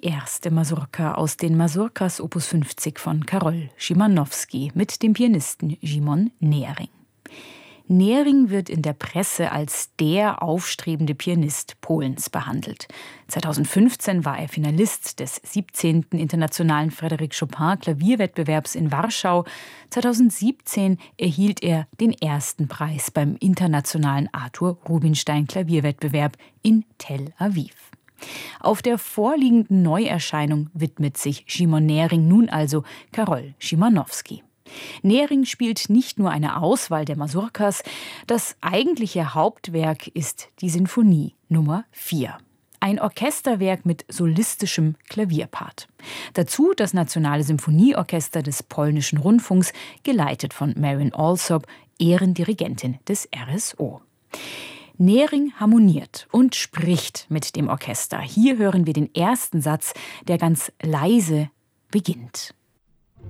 die erste Masurka aus den Masurkas Opus 50 von Karol Szymanowski mit dem Pianisten Szymon Nehring. Nehring wird in der Presse als der aufstrebende Pianist Polens behandelt. 2015 war er Finalist des 17. Internationalen Frédéric Chopin Klavierwettbewerbs in Warschau. 2017 erhielt er den ersten Preis beim internationalen Arthur Rubinstein Klavierwettbewerb in Tel Aviv. Auf der vorliegenden Neuerscheinung widmet sich Szymon Nehring nun also Karol Szymanowski. Nehring spielt nicht nur eine Auswahl der Masurkas, das eigentliche Hauptwerk ist die Sinfonie Nummer 4. Ein Orchesterwerk mit solistischem Klavierpart. Dazu das Nationale Symphonieorchester des Polnischen Rundfunks, geleitet von Marian Alsop, Ehrendirigentin des RSO. Nehring harmoniert und spricht mit dem Orchester. Hier hören wir den ersten Satz, der ganz leise beginnt.